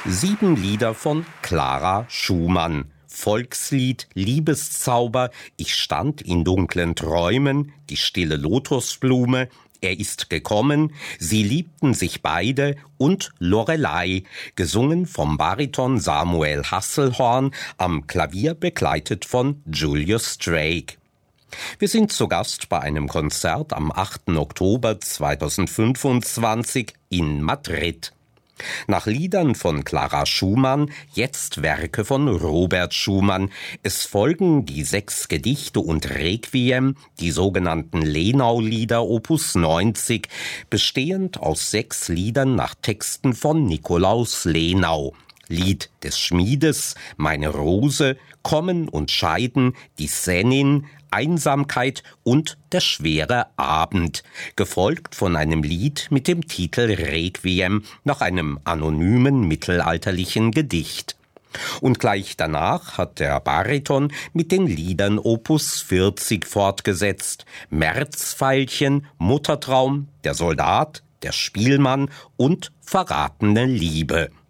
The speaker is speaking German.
7 Lieder von Clara Schumann. Volkslied, Liebeszauber, ich stand in dunklen Träumen, die stille Lotusblume, er ist gekommen, sie liebten sich beide und Lorelei, gesungen vom Bariton Samuel Hasselhorn, am Klavier begleitet von Julius Drake. Wir sind zu Gast bei einem Konzert am 8. Oktober 2025 in Madrid. Nach Liedern von Clara Schumann, jetzt Werke von Robert Schumann. Es folgen die 6 Gedichte und Requiem, die sogenannten Lenau-Lieder Opus 90, bestehend aus 6 Liedern nach Texten von Nikolaus Lenau. Lied des Schmiedes, Meine Rose, Kommen und Scheiden, die Sennin, Einsamkeit und Der schwere Abend, gefolgt von einem Lied mit dem Titel Requiem nach einem anonymen mittelalterlichen Gedicht. Und gleich danach hat der Bariton mit den Liedern Opus 40 fortgesetzt: Märzveilchen, Muttertraum, Der Soldat, Der Spielmann und Verratene Liebe.